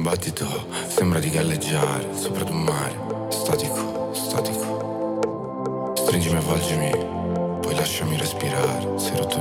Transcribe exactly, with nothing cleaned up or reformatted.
battito sembra di galleggiare sopra ad un mare, statico, statico. Stringimi, avvolgimi, poi lasciami respirare. Sei rotto